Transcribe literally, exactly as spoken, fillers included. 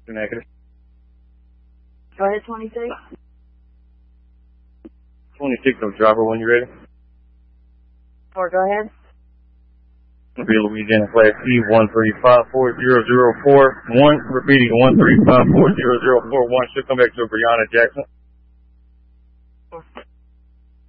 Negative. Go ahead, twenty-six. twenty-six of driver when you're ready. Or go ahead. Be Louisiana Class C one three five four zero zero four one. Repeating one three five four zero zero four one. Should come back to Brianna Jackson.